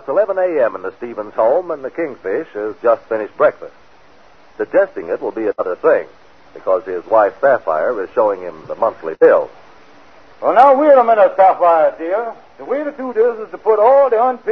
It's 11 a.m. in the Stevens home, and the Kingfish has just finished breakfast. Digesting it will be another thing, because his wife, Sapphire, is showing him the monthly bill. Well, now, wait a minute, Sapphire, dear. The way to do this is to put all the unpaid